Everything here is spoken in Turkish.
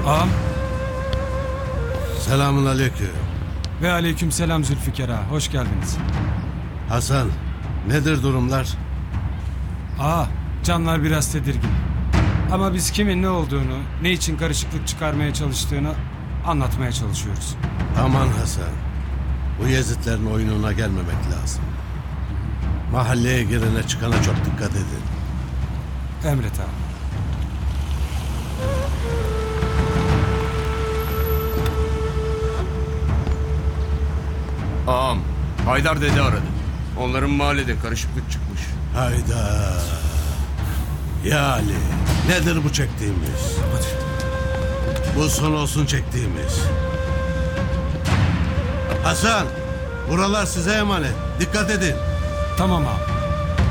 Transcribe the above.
Ağam. Selamun aleyküm. Ve aleyküm selam Zülfikar ağa. Hoş geldiniz. Hasan, nedir durumlar? Ağa, canlar biraz tedirgin. Ama biz kimin ne olduğunu, ne için karışıklık çıkarmaya çalıştığını anlatmaya çalışıyoruz. Aman Hasan, bu Yezidlerin oyununa gelmemek lazım. Mahalleye girene çıkana çok dikkat edin. Emret ağa. Ağam, Haydar dede aradı. Onların mahallede karışıklık çıkmış. Hayda. Ya Ali, nedir bu çektiğimiz? Bu son olsun çektiğimiz. Hasan, buralar size emanet. Dikkat edin. Tamam ağa.